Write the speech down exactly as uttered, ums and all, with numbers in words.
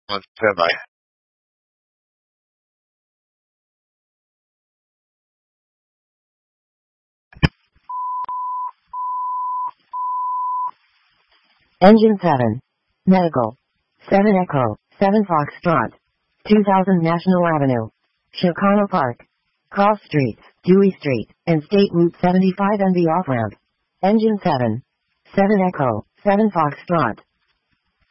On standby. Engine seven. Medical. seven Echo, seven Foxtrot. two thousand National Avenue. Chicano Park. Cross Streets, Dewey Street, and State Route seventy-five and the off-ramp. Engine seven. seven Echo, seven Foxtrot.